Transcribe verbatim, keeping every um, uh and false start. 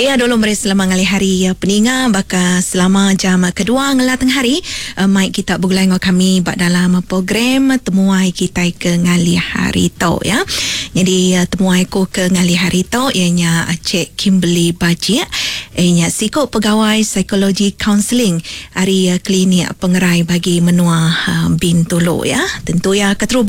Ya, dulu mari selama ngali hari ya peninga baka selama jam kedua ngelateng hari uh, mai kita bergulai dengan kami bak dalam program temuai kita ke ngali hari tau ya. Jadi uh, temuai ko ke ngali hari tau ianya Cik Kimberly Bajik, ianya psikok pegawai psikologi counselling hari uh, klinik pengerai bagi menua uh, Bintulu ya. Tentu ya keteru